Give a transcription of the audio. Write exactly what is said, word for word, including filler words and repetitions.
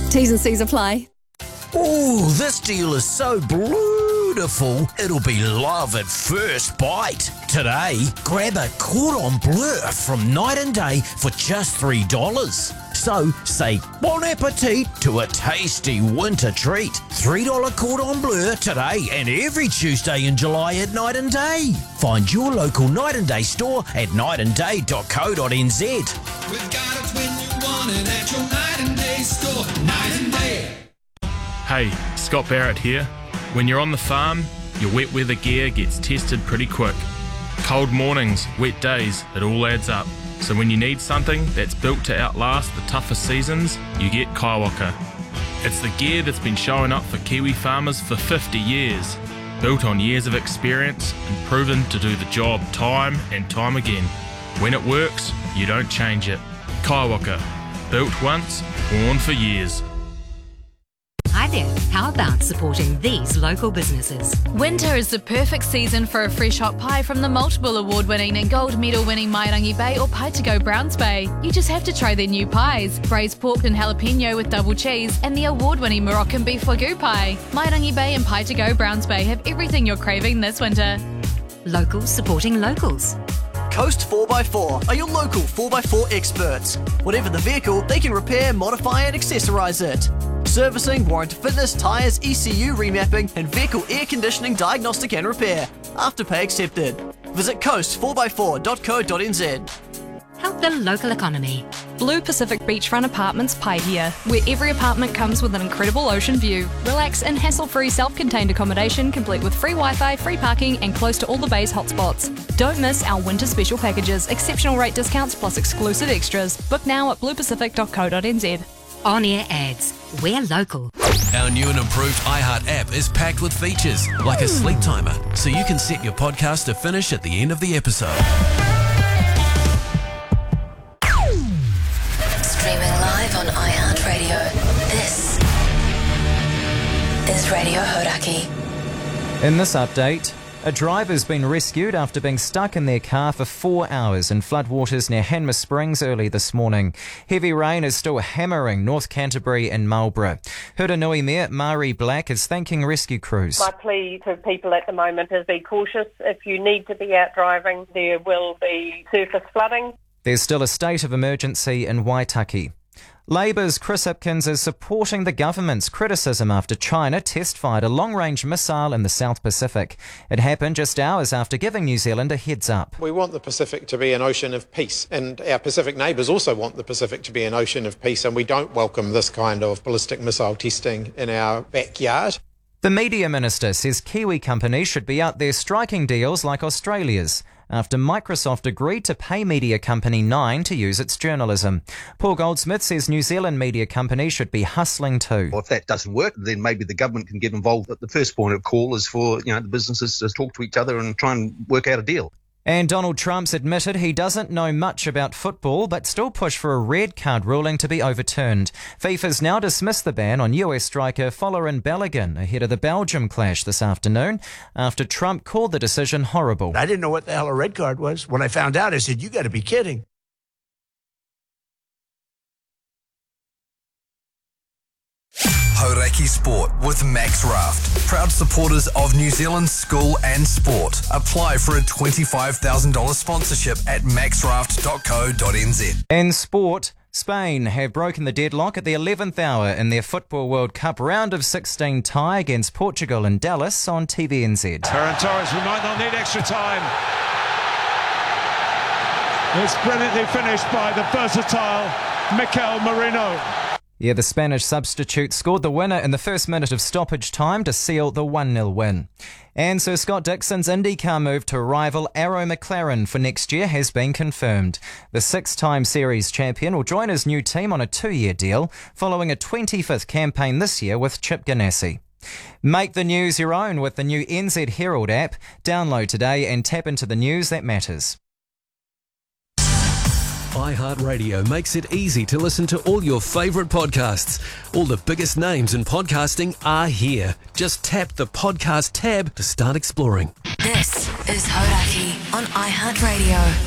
T's and C's apply. Ooh, this deal is so beautiful, it'll be love at first bite. Today, grab a cordon bleu from Night and Day for just three dollars. So, say bon appetit to a tasty winter treat. three dollars cordon bleu today and every Tuesday in July at Night and Day. Find your local Night and Day store at night and day dot co dot n z. We've got it when you want it at your Night and Day store. Night and Day. Hey, Scott Barrett here. When you're on the farm, your wet weather gear gets tested pretty quick. Cold mornings, wet days, it all adds up. So when you need something that's built to outlast the toughest seasons, you get Kaiwaka. It's the gear that's been showing up for Kiwi farmers for fifty years. Built on years of experience and proven to do the job time and time again. When it works, you don't change it. Kaiwaka. Built once, worn for years. Hi there, how about supporting these local businesses? Winter is the perfect season for a fresh hot pie from the multiple award-winning and gold medal-winning Mairangi Bay or Pie to Go Browns Bay. You just have to try their new pies, braised pork and jalapeno with double cheese, and the award-winning Moroccan beef wagyu pie. Mairangi Bay and Pie to Go Browns Bay have everything you're craving this winter. Locals supporting locals. Coast four by four are your local four by four experts. Whatever the vehicle, they can repair, modify and accessorise it. Servicing, warranty fitness, tyres, E C U remapping and vehicle air conditioning diagnostic and repair. Afterpay accepted. Visit coast four by four dot co dot n z. Help the local economy. Blue Pacific Beachfront Apartments Paihia, where every apartment comes with an incredible ocean view. Relax in hassle-free self-contained accommodation complete with free Wi-Fi, free parking and close to all the bay's hotspots. Don't miss our winter special packages, exceptional rate discounts plus exclusive extras. Book now at blue pacific dot co dot n z. On-air ads. We're local. Our new and improved iHeart app is packed with features like a sleep timer, so you can set your podcast to finish at the end of the episode. Streaming live on iHeartRadio. This is Radio Hauraki. In this update, a driver's been rescued after being stuck in their car for four hours in floodwaters near Hanmer Springs early this morning. Heavy rain is still hammering North Canterbury and Marlborough. Hurunui Mayor Mari Black is thanking rescue crews. My plea to people at the moment is be cautious. If you need to be out driving, there will be surface flooding. There's still a state of emergency in Waitaki. Labour's Chris Hipkins is supporting the government's criticism after China test-fired a long-range missile in the South Pacific. It happened just hours after giving New Zealand a heads-up. We want the Pacific to be an ocean of peace, and our Pacific neighbours also want the Pacific to be an ocean of peace, and we don't welcome this kind of ballistic missile testing in our backyard. The media minister says Kiwi companies should be out there striking deals like Australia's, after Microsoft agreed to pay media company Nine to use its journalism. Paul Goldsmith says New Zealand media companies should be hustling too. Well, if that doesn't work, then maybe the government can get involved. But the first point of call is for, you know, the businesses to talk to each other and try and work out a deal. And Donald Trump's admitted he doesn't know much about football, but still pushed for a red card ruling to be overturned. FIFA's now dismissed the ban on U S striker Folarin Balogun ahead of the Belgium clash this afternoon, after Trump called the decision horrible. I didn't know what the hell a red card was. When I found out, I said, you got to be kidding. Hauraki Sport with Max Raft. Proud supporters of New Zealand school and sport. Apply for a twenty-five thousand dollars sponsorship at max raft dot co dot n z. In sport, Spain have broken the deadlock at the eleventh hour in their Football World Cup round of sixteen tie against Portugal in Dallas on T V N Z. Ferran Torres, we might not need extra time. It's brilliantly finished by the versatile Mikel Merino. Yeah, the Spanish substitute scored the winner in the first minute of stoppage time to seal the one nil win. And Sir Scott Dixon's IndyCar move to rival Arrow McLaren for next year has been confirmed. The six-time series champion will join his new team on a two-year deal, following a twenty-fifth campaign this year with Chip Ganassi. Make the news your own with the new N Z Herald app. Download today and tap into the news that matters. iHeartRadio makes it easy to listen to all your favourite podcasts. All the biggest names in podcasting are here. Just tap the podcast tab to start exploring. This is Hauraki on iHeartRadio.